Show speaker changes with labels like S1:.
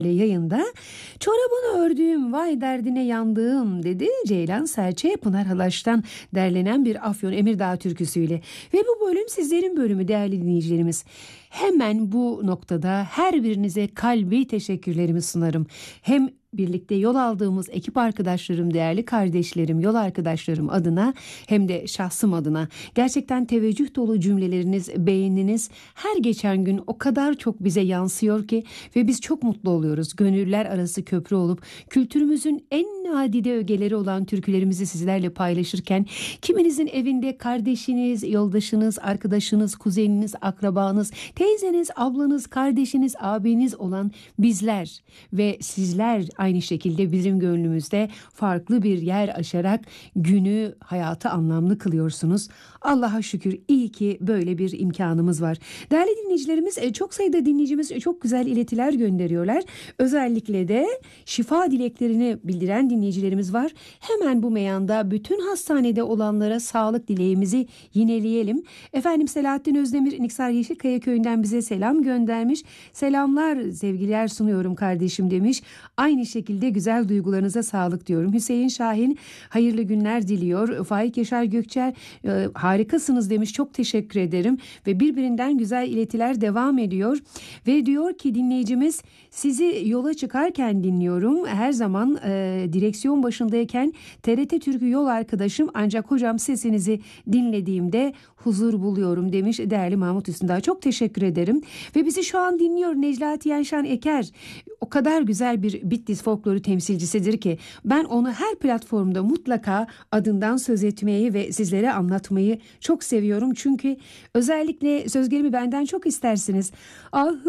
S1: yayında çorabını ördüğüm vay derdine yandığım dedi Ceylan Serçe Pınar Halaş'tan derlenen bir Afyon Emirdağ türküsüyle. Ve bu bölüm sizlerin bölümü değerli dinleyicilerimiz. Hemen bu noktada her birinize kalbi teşekkürlerimi sunarım. Hem birlikte yol aldığımız ekip arkadaşlarım, değerli kardeşlerim, yol arkadaşlarım adına hem de şahsım adına gerçekten teveccüh dolu cümleleriniz, beğeniniz her geçen gün o kadar çok bize yansıyor ki ve biz çok mutlu oluyoruz. Gönüller arası köprü olup kültürümüzün en nadide ögeleri olan türkülerimizi sizlerle paylaşırken kiminizin evinde kardeşiniz, yoldaşınız, arkadaşınız, kuzeniniz, akrabanız, teyzeniz, ablanız, kardeşiniz, abiniz olan bizler ve sizler aynı şekilde bizim gönlümüzde farklı bir yer aşarak günü, hayatı anlamlı kılıyorsunuz. Allah'a şükür iyi ki böyle bir imkanımız var. Değerli dinleyicilerimiz, çok sayıda dinleyicimiz çok güzel iletiler gönderiyorlar. Özellikle de şifa dileklerini bildiren dinleyicilerimiz var. Hemen bu meyanda bütün hastanede olanlara sağlık dileğimizi yineleyelim. Efendim Selahattin Özdemir Niksar Yeşilkaya köyünden bize selam göndermiş. Selamlar, sevgiler sunuyorum kardeşim demiş. Aynı şekilde güzel duygularınıza sağlık diyorum. Hüseyin Şahin hayırlı günler diliyor. Faik Yaşar Gökçer harikasınız demiş. Çok teşekkür ederim. Ve birbirinden güzel iletiler devam ediyor. Ve diyor ki dinleyicimiz sizi yola çıkarken dinliyorum. Her zaman direksiyon başındayken TRT Türkü yol arkadaşım ancak hocam sesinizi dinlediğimde huzur buluyorum demiş değerli Mahmut Üstündağ. Çok teşekkür ederim. Ve bizi şu an dinliyor Neclati Yenşan Eker. O kadar güzel bir Bitlis folkloru temsilcisidir ki ben onu her platformda mutlaka adından söz etmeyi ve sizlere anlatmayı çok seviyorum. Çünkü özellikle sözlerimi benden çok istersiniz. Ah